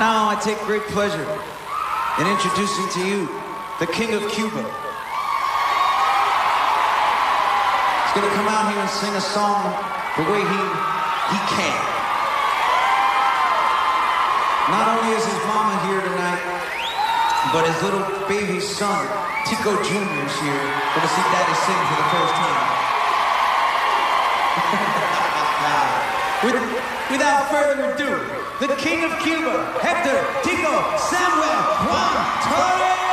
Now I take great pleasure in introducing to you the King of Cuba. He's gonna come out here and sing a song the way he can. Not only is his mama here tonight, but his little baby son, Tico Jr. is here. Gonna see Daddy sing for the first time. Without further ado, the King of Cuba, Hector Tico Samuel Juan Torres!